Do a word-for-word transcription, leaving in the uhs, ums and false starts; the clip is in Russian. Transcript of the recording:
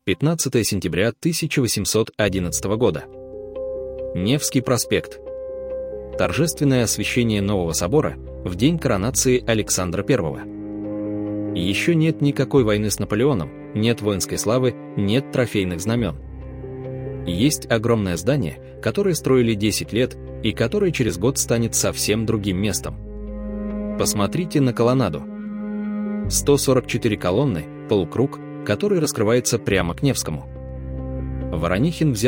пятнадцатое сентября тысяча восемьсот одиннадцатого года. Невский проспект. Торжественное освящение нового собора в день коронации Александра Первого. Еще нет никакой войны с Наполеоном, нет воинской славы, нет трофейных знамен. Есть огромное здание, которое строили десять лет и которое через год станет совсем другим местом. Посмотрите на колоннаду. сто сорок четыре колонны, полукруг, который раскрывается прямо к Невскому. Воронихин взял